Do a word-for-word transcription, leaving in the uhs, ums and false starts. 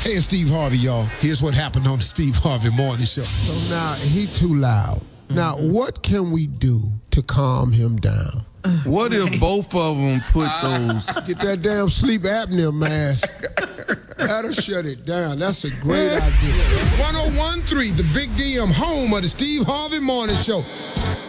Hey, it's Steve Harvey, y'all. Here's what happened on the Steve Harvey Morning Show. So now he too loud. Now, what can we do to calm him down? What if both of them put those... Get that damn sleep apnea mask. That'll shut it down. That's a great idea. one oh one point three, the Big D M, home of the Steve Harvey Morning Show.